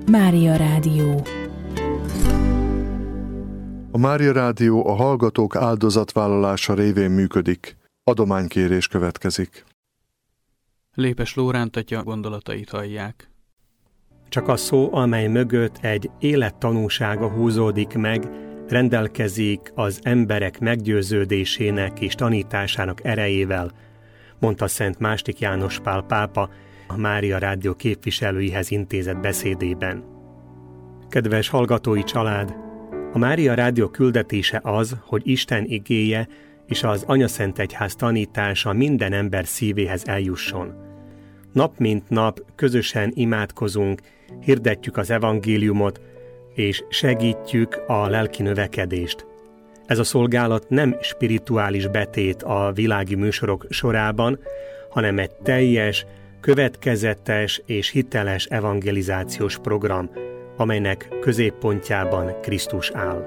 Mária Rádió. A Mária Rádió a hallgatók áldozatvállalása révén működik. Adománykérés következik. Lépes Lóránt atya gondolatait hallják. Csak a szó, amely mögött egy élet tanúsága húzódik meg, rendelkezik az emberek meggyőződésének és tanításának erejével, mondta Szent II. János Pál pápa a Mária Rádió képviselőihez intézett beszédében. Kedves hallgatói család! A Mária Rádió küldetése az, hogy Isten igéje és az Anyaszentegyház tanítása minden ember szívéhez eljusson. Nap mint nap közösen imádkozunk, hirdetjük az evangéliumot, és segítjük a lelki növekedést. Ez a szolgálat nem spirituális betét a világi műsorok sorában, hanem egy teljes, következetes és hiteles evangelizációs program, amelynek középpontjában Krisztus áll.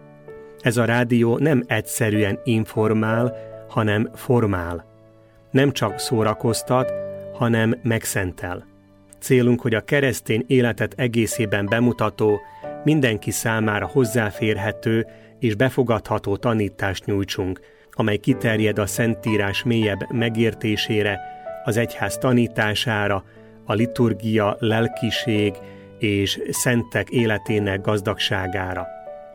Ez a rádió nem egyszerűen informál, hanem formál. Nem csak szórakoztat, hanem megszentel. Célunk, hogy a keresztény életet egészében bemutató, mindenki számára hozzáférhető és befogadható tanítást nyújtsunk, amely kiterjed a Szentírás mélyebb megértésére, az egyház tanítására, a liturgia, lelkiség és szentek életének gazdagságára.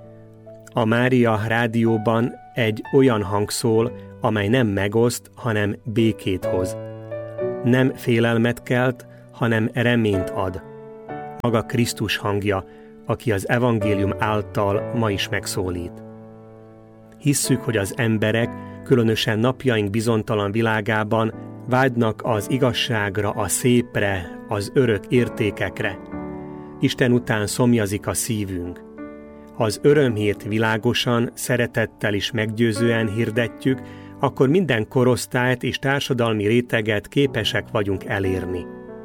A Mária Rádióban egy olyan hang szól, amely nem megoszt, hanem békét hoz. Nem félelmet kelt, hanem reményt ad. Maga Krisztus hangja, aki az evangélium által ma is megszólít. Hisszük, hogy az emberek, különösen napjaink bizonytalan világában vágynak az igazságra, a szépre, az örök értékekre. Isten után szomjazik a szívünk. Ha az örömhírt világosan, szeretettel és meggyőzően hirdetjük, akkor minden korosztályt és társadalmi réteget képesek vagyunk elérni.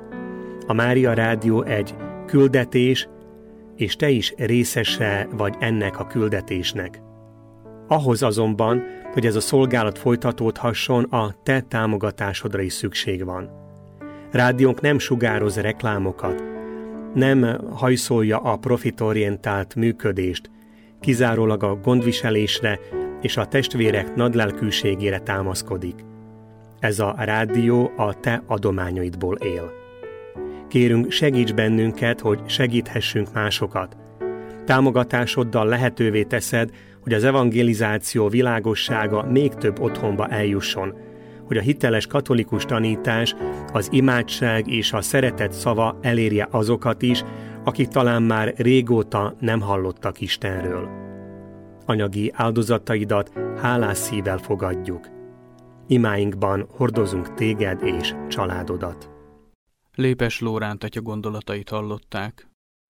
A Mária Rádió egy küldetés, és te is részese vagy ennek a küldetésnek. Ahhoz azonban, hogy ez a szolgálat folytatódhasson, a te támogatásodra is szükség van. Rádiónk nem sugároz reklámokat, nem hajszolja a profitorientált működést, kizárólag a gondviselésre és a testvérek nagylelkűségére támaszkodik. Ez a rádió a te adományaidból él. Kérünk, segíts bennünket, hogy segíthessünk másokat. Támogatásoddal lehetővé teszed, hogy az evangelizáció világossága még több otthonba eljusson, hogy a hiteles katolikus tanítás, az imádság és a szeretet szava elérje azokat is, akik talán már régóta nem hallottak Istenről. Anyagi áldozataidat hálás szívvel fogadjuk. Imáinkban hordozunk téged és családodat. Lépes Lóránt atya gondolatait hallották.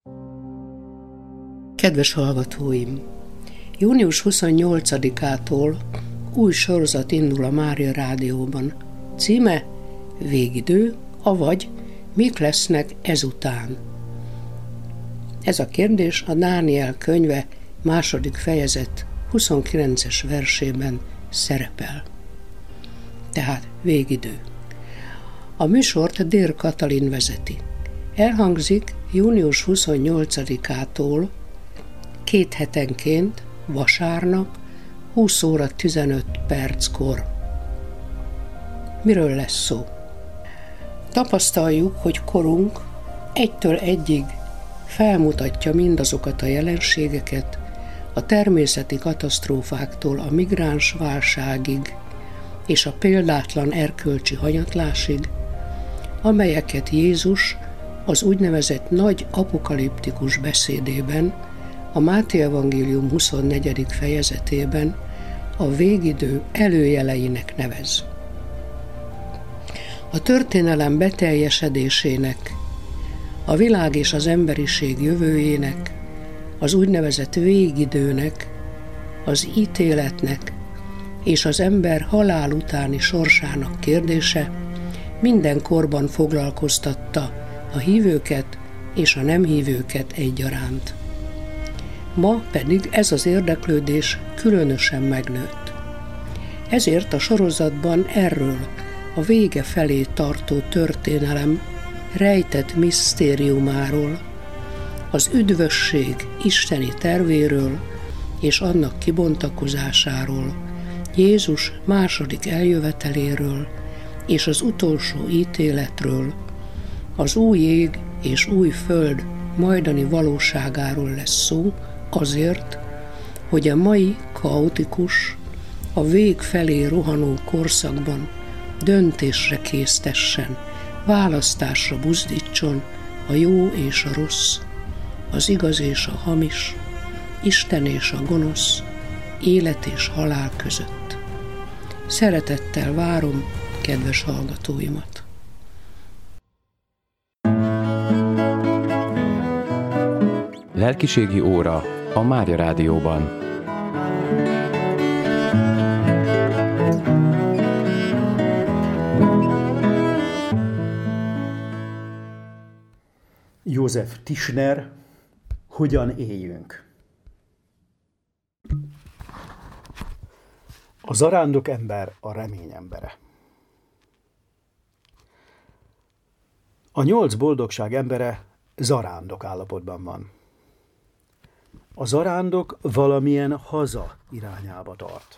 Kedves hallgatóim! Június 28-ától új sorozat indul a Mária Rádióban. Címe Végidő, avagy mik lesznek ezután? Ez a kérdés a Dániel könyve 2. fejezet 29-es versében szerepel. Tehát végidő. A műsort Dér Katalin vezeti. Elhangzik június 28-ától 2 hetenként, vasárnap, 20 óra 15 perckor. Miről lesz szó? Tapasztaljuk, hogy korunk 1-től 1-ig felmutatja mindazokat a jelenségeket, a természeti katasztrófáktól a migráns válságig és a példátlan erkölcsi hanyatlásig, amelyeket Jézus az úgynevezett nagy apokaliptikus beszédében, a Máté evangélium 24. fejezetében a végidő előjeleinek nevez. A történelem beteljesedésének, a világ és az emberiség jövőjének, az úgynevezett végidőnek, az ítéletnek és az ember halál utáni sorsának kérdése minden korban foglalkoztatta a hívőket és a nem hívőket egyaránt. Ma pedig ez az érdeklődés különösen megnőtt. Ezért a sorozatban erről a vége felé tartó történelem rejtett misztériumáról, az üdvösség isteni tervéről és annak kibontakozásáról, Jézus második eljöveteléről és az utolsó ítéletről, az új ég és új föld majdani valóságáról lesz szó azért, hogy a mai kaotikus, a vég felé rohanó korszakban döntésre késztessen, választásra buzdítson a jó és a rossz, az igaz és a hamis, Isten és a gonosz, élet és halál között. Szeretettel várom kedves hallgatóimat! Lelkiségi óra a Mária Rádióban. József Tischner, hogyan éljünk? A zarándok ember a remény embere. A 8 boldogság embere zarándok állapotban van. A zarándok valamilyen haza irányába tart.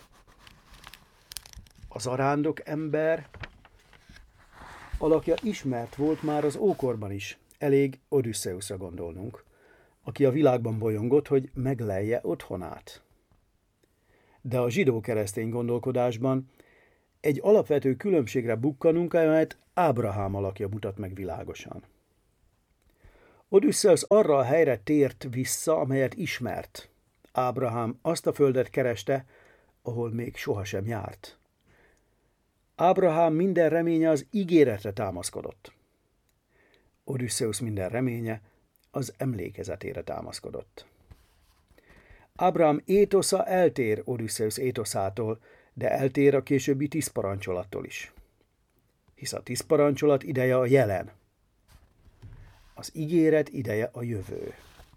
A zarándok ember alakja ismert volt már az ókorban is. Elég Odüsszeuszra gondolnunk, aki a világban bolyongott, hogy meglelje otthonát. De a zsidó-keresztény gondolkodásban egy alapvető különbségre bukkanunk, amelyet Ábrahám alakja mutat meg világosan. Odüsszeusz arra a helyre tért vissza, amelyet ismert. Ábrahám azt a földet kereste, ahol még sohasem járt. Ábrahám minden reménye az ígéretre támaszkodott. Odüsszeusz minden reménye az emlékezetére támaszkodott. Ábrahám étosza eltér Odüsszeusz étoszától, de eltér a későbbi 10 parancsolattól is. Hisz a 10 parancsolat ideje a jelen. Az ígéret ideje a jövő.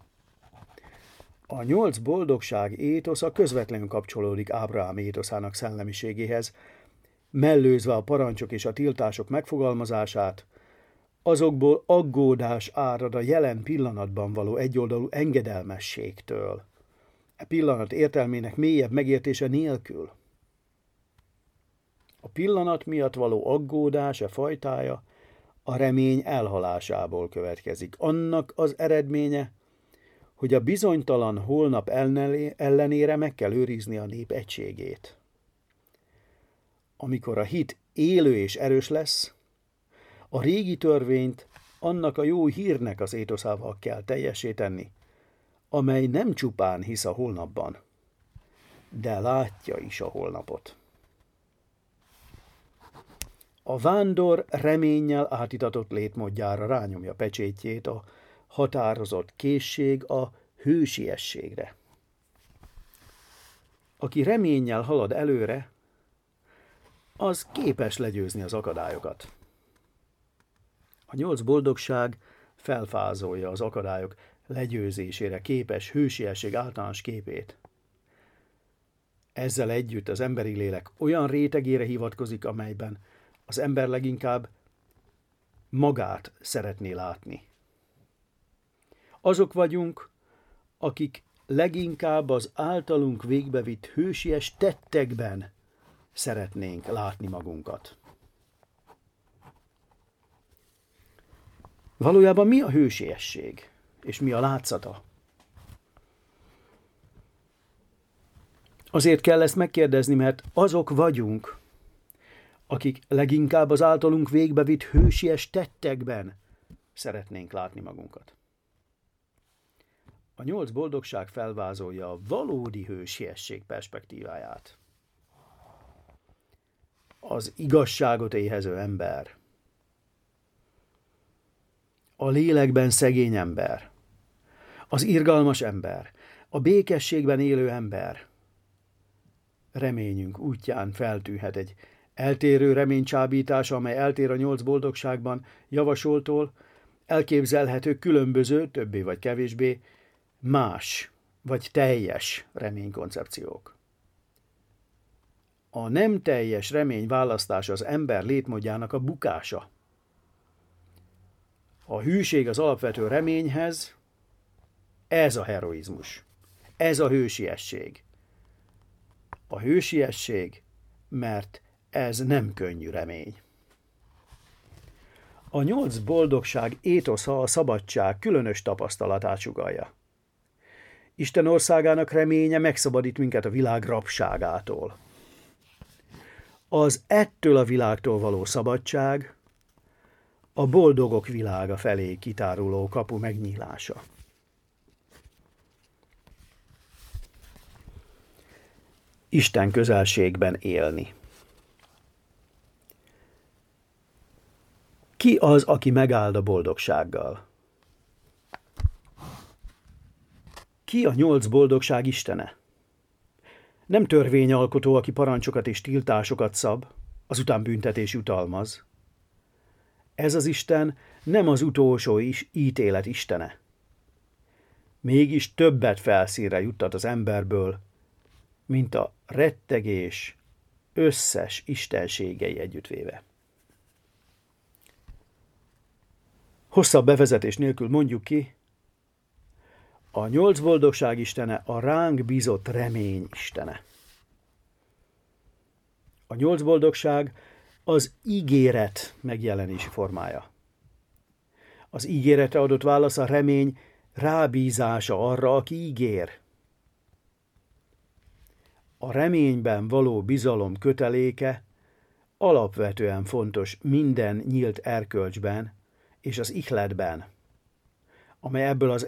A 8 boldogság étosza közvetlenül kapcsolódik Ábrahám étoszának szellemiségéhez, mellőzve a parancsok és a tiltások megfogalmazását, azokból aggódás árad a jelen pillanatban való egyoldalú engedelmességtől, a pillanat értelmének mélyebb megértése nélkül. A pillanat miatt való aggódás fajtája a remény elhalásából következik. Annak az eredménye, hogy a bizonytalan holnap ellenére meg kell őrizni a nép egységét. Amikor a hit élő és erős lesz, a régi törvényt annak a jó hírnek az étoszával kell teljessé tenni, amely nem csupán hisz a holnapban, de látja is a holnapot. A vándor reménnyel átitatott létmódjára rányomja pecsétjét a határozott készség a hősiességre. Aki reménnyel halad előre, az képes legyőzni az akadályokat. A 8 boldogság felfázolja az akadályok legyőzésére képes hősiesség általános képét. Ezzel együtt az emberi lélek olyan rétegére hivatkozik, amelyben az ember leginkább magát szeretné látni. Azok vagyunk, akik leginkább az általunk végbevitt hősies tettekben szeretnénk látni magunkat. Valójában mi a hősiesség, és mi a látszata? Azért kell ezt megkérdezni, mert azok vagyunk, akik leginkább az általunk végbevitt hősies tettekben szeretnénk látni magunkat. A 8 boldogság felvázolja a valódi hősiesség perspektíváját. Az igazságot éhező ember, a lélekben szegény ember, az irgalmas ember, a békességben élő ember. Reményünk útján feltűnhet egy eltérő reménycsábítás, amely eltér a 8 boldogságban javasoltól, elképzelhető különböző, többé vagy kevésbé más vagy teljes reménykoncepciók. A nem teljes remény választása az ember létmódjának a bukása. A hűség az alapvető reményhez, Ez a heroizmus. Ez a hősiesség. A hősiesség, mert ez nem könnyű remény. A 8 boldogság étosza a szabadság különös tapasztalatát sugallja. Isten országának reménye megszabadít minket a világ rabságától. Az ettől a világtól való szabadság a boldogok világa felé kitáruló kapu megnyílása. Isten közelségben élni. Ki az, aki megáld a boldogsággal? Ki a 8 boldogság istene? Nem törvényalkotó, aki parancsokat és tiltásokat szab, azután büntetés jutalmaz. Ez az Isten nem az utolsó ítélet istene. Mégis többet felszínre juttat az emberből, mint a rettegés összes istenségei együttvéve. Hosszabb bevezetés nélkül mondjuk ki, a 8 boldogság istene a ránk bízott remény istene. A 8 boldogság az ígéret megjelenési formája. Az ígéretre adott válasz a remény rábízása arra, aki ígér. A reményben való bizalom köteléke alapvetően fontos minden nyílt erkölcsben és az ihletben, amely ebből az